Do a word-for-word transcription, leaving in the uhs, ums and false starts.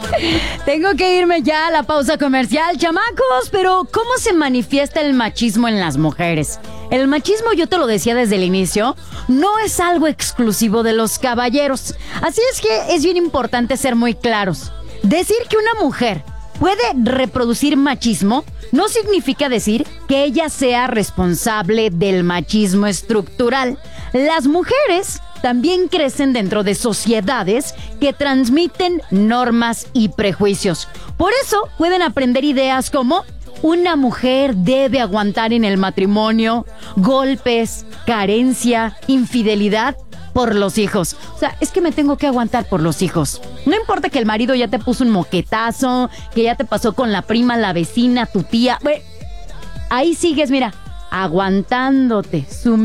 Tengo que irme ya a la pausa comercial, chamacos, pero ¿cómo se manifiesta el machismo en las mujeres? El machismo, yo te lo decía desde el inicio, no es algo exclusivo de los caballeros. Así es que es bien importante ser muy claros. Decir que una mujer puede reproducir machismo no significa decir que ella sea responsable del machismo estructural. Las mujeres también crecen dentro de sociedades que transmiten normas y prejuicios. Por eso pueden aprender ideas como una mujer debe aguantar en el matrimonio, golpes, carencia, infidelidad por los hijos. O sea, es que me tengo que aguantar por los hijos. No importa que el marido ya te puso un moquetazo, que ya te pasó con la prima, la vecina, tu tía. Ahí sigues, mira, aguantándote,